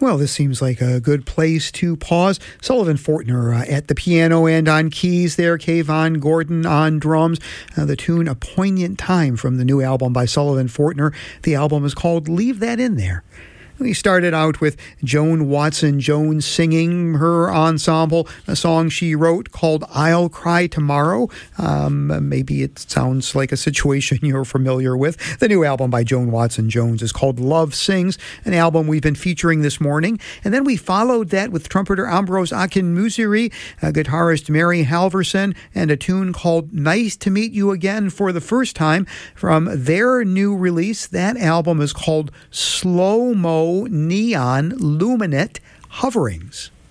Well, this seems like a good place to pause. Sullivan Fortner at the piano and on keys there. Kayvon Gordon on drums. The tune A Poignant Time from the new album by Sullivan Fortner. The album is called Leave That In There. We started out with Joan Watson Jones singing her ensemble, a song she wrote called I'll Cry Tomorrow. Maybe it sounds like a situation you're familiar with. The new album by Joan Watson Jones is called Love Sings, an album we've been featuring this morning. And then we followed that with trumpeter Ambros Akinmusiri, guitarist Mary Halverson, and a tune called Nice to Meet You Again for the first time from their new release. That album is called Slow Mo Neon Luminate Hoverings.